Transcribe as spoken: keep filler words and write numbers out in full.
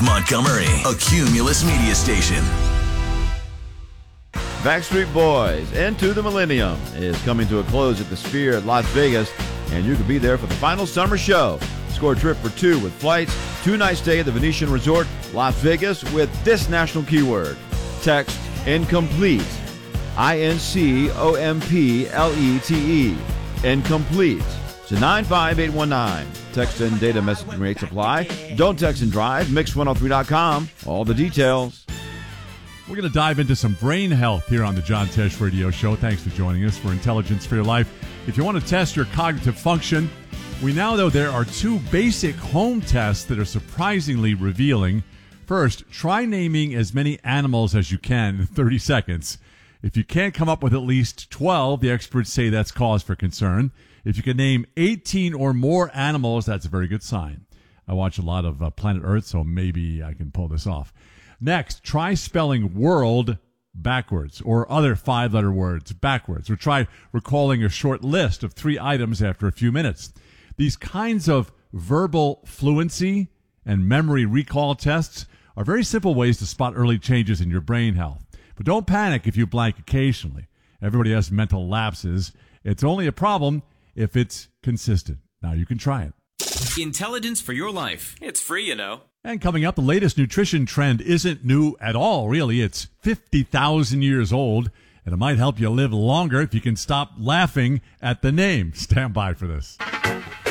of Montgomery, a Cumulus media station. Backstreet Boys Into the Millennium is coming to a close at the Sphere at Las Vegas, and you can be there for the final summer show. Score a trip for two with flights, two-night stay at the Venetian Resort, Las Vegas, with this national keyword. Text INCOMPLETE, I N C O M P L E T E, INCOMPLETE, to nine five eight one nine. Text and data messaging rates apply. Don't text and drive. Mix one oh three dot com. All the details. We're going to dive into some brain health here on the John Tesh Radio Show. Thanks for joining us for Intelligence for Your Life. If you want to test your cognitive function, we now know there are two basic home tests that are surprisingly revealing. First, try naming as many animals as you can in thirty seconds. If you can't come up with at least twelve, the experts say that's cause for concern. If you can name eighteen or more animals, that's a very good sign. I watch a lot of uh, Planet Earth, so maybe I can pull this off. Next, try spelling world backwards or other five-letter words backwards, or try recalling a short list of three items after a few minutes. These kinds of verbal fluency and memory recall tests are very simple ways to spot early changes in your brain health. But don't panic if you blank occasionally. Everybody has mental lapses. It's only a problem if it's consistent. Now you can try it. Intelligence for Your Life. It's free, you know. And coming up, the latest nutrition trend isn't new at all, really. It's fifty thousand years old, and it might help you live longer if you can stop laughing at the name. Stand by for this.